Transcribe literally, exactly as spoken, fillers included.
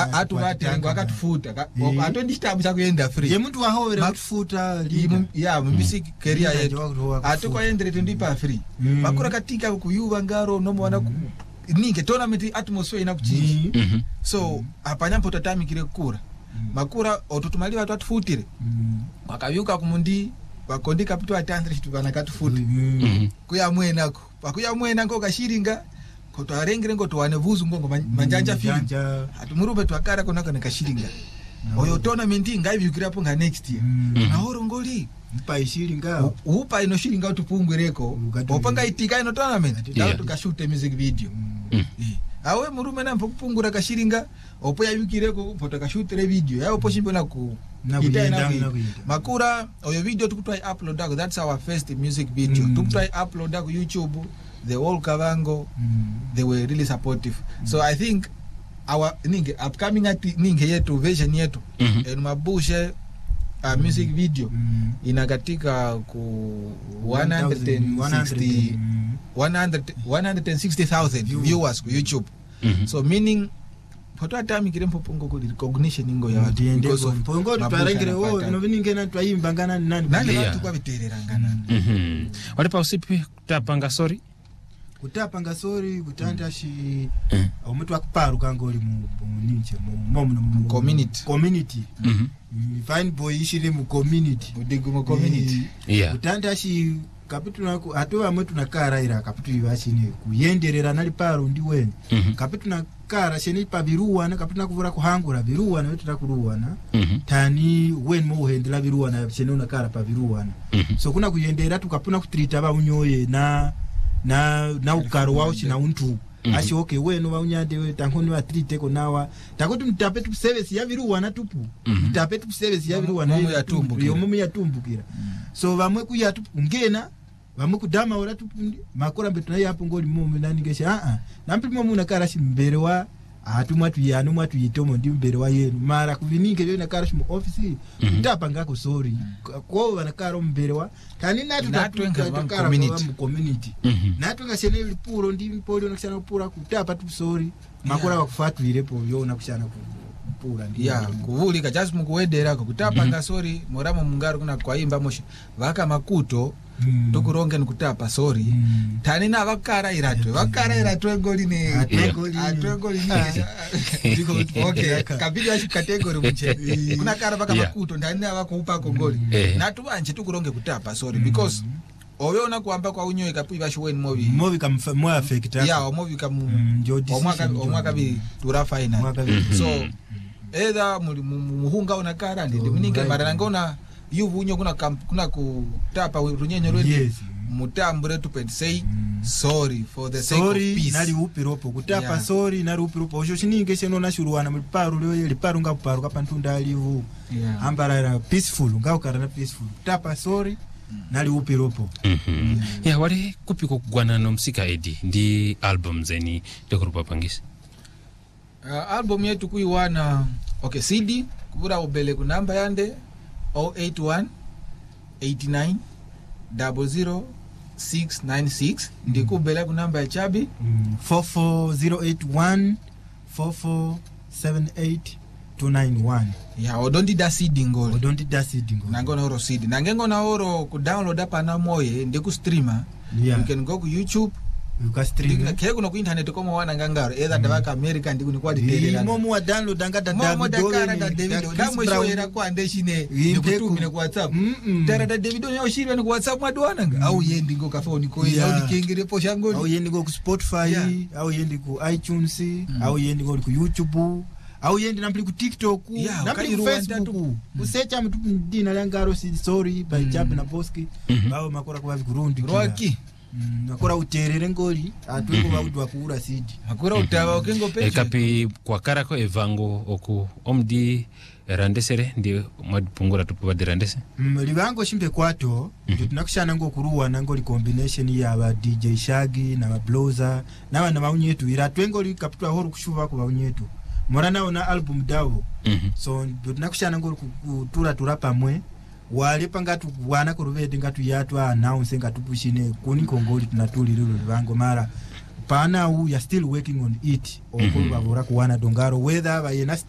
atu vatenga akatufuta atonditabu chakuenda free ye muntu wahowera kufuta ya music career yetu atukoendere tundipa free makura katika kuyuva ngaro nomwana ninge tournament atmosphere inakuchinja so apanyampo tatamikire kura makura otutumali watu atufutire wakavyuka kumundi bakondi kapito atandre chitu kana katufuti kuya mwenako pakuya mwenako kashiringa koto arengere ngoto wane vuzu ngongo manjanja film atumurube twakara kona kana kashiringa oyo tournament ngaivyukira ponga next year na horo ngoli mpa ishiringa upa ino shiringa utupungwereko opanga itika ino tournament dawo tukashute music video awe murume nampo kupungura kashiringa opo yabikireko foto kashutere video yawo poshimbona ku itaina makura oyo video tukutry upload ako that's our first music video mm. tukutry upload ako YouTube the whole Kavango mm. they were really supportive mm. so I think our ninge upcoming at ninge yetu version yetu mm -hmm. en mabushe uh, music video mm. inakatika ku one hundred sixty thousand viewers ku YouTube mm -hmm. so meaning foto atami kirempo pongo ko recognition ingo ya watu because of pongo twarengere wo no biningena twayimba ngana nani nani watu kwa biterera ngana mhm wale pa usipi kutapanga sorry kutapanga sorry kutanda shi omuntu akuparuka ngoli mu ninche mu mu community community mhm fine boy ishire mu community udigu mu community yeah kutanda shi kapitu nako atowa mwetu nakara ira kapitu ibashine kuyenderera nali paro ndi wene mm -hmm. kapitu nakara sheni pa biruwana kapitu nakuvura kuhangura biruwana wetu takuruwana mm -hmm. tani wen mo hendela biruwana sheni nakara pa biruwana mm -hmm. so kuna kuyendera tukapuna kutrita ba unyoye na na na ukaro wao shina untu mm -hmm. ashi okay wenu ba unyande we tankoni wa trite ko nawa takotu mtape tu service ya biruwana tupu mm -hmm. mtape tu service ya biruwana ya tumbu yo mumu ya tumbukira mm -hmm. so bamwe kuya tupu ngena bamu kudama ora tupundi makora mbetu naye hapo ngoli mumu nani gesha a a nampi mumu nakarashi mbere wa atumwa tuyanu mwatu yitomo ndi mbere wa yenu mara kuvininge yo nakarashi mu office ndapanga ko sorry ko banakaro mbere wa tani natu nakara mu community natu ngashene lipuro ndi mpoli nakashana pura kutapa tu sorry makora wakufatuire po yo nakushana ku pura ndi ya kuvulika just mukuwedera ko kutapa nga sorry moramo mungaro kuna kwaimba moshi vaka makuto Mm. tukuronge nikutapa sorry mm. tani na vakara iratwe vakara iratwe goli ne atwe goli ne ndiko okay kabidi ashi category muche kuna kara vaka yeah. makuto ndani na vakupa ko goli mm. natu banje tukuronge kutapa sorry mm. because oweona kuamba kwa unyoye kapiva shweni movi movi kamwa affect ya yeah, movi kam omwaka omwaka bi tura final so either muhunga una kara ndi mninge mara ngona yuvunyo kuna kuna kutapa runyenyo rwetu yes. mutambure to say mm. sorry for the sake sorry, of peace nali upiropo kutapa yeah. sorry nali upiropo osho chininge seno nashuruwana muparu lyo liparu ngaparu kapantunda alivu yeah. ambara peaceful ngaukarana peaceful kutapa sorry mm. nali upiropo mhm mm yeah. yeah wali kupiko kugwana no msika edi ndi album zeni dokurupa pangisa uh, album yetu kuiwana okay C D kubura obele ku namba yande zero eight one eight nine zero zero six nine six ndikubela ku namba ya chabi mm. four four zero eight one four four seven eight two nine one ya odondi da C D ngoli odondi da C D ngoli nangona oro C D nangengo na oro ku download apa na moye ndiku streamer yeah. you can go ku YouTube you can stream ke kuno ku internet ko mo wana ngangaro either mm. davaka America ndi kuni kwa detail mo mo download anga da David da David da mo shoera kwa andeshine ndikutumine ku WhatsApp tara da David yo shirwa ni ku WhatsApp mwadwana nga au yendi ngo ka phone ko au dikengere po shangoni au yendi ngo ku Spotify yeah. au yendi ku iTunes mm. au yendi ngo ku YouTube au yendi nampli ku TikTok yeah, nampli ku Facebook mm. usecha mtu dina langaro si sorry by mm. Jab na Boski mm-hmm. bao makora kwa vikurundi Roki Mm, nakora uterere ngoli atweko baudwa kuura sidi nakora utaba okengo peche ekapi kwa karako evango oku omdi randesere ndi madpungura tupo badirandese mm, livango shimbe kwato mm -hmm. tunakushana ngo kuruwa nango li combination ya ba D J Shaggy na ba Bloza na bana baunyetu ira twengo li kapitwa horo kushuva ku baunyetu morana ona album dawo mm -hmm. so tunakushana ngo kutura turapa mwe wale pangatu wana kuruvede ngatu yatu announce ngatu pushine kuni kongoli tunatuli lilo livango mara pana u ya still working on it okulu bavura kuwana dongaro whether ba yena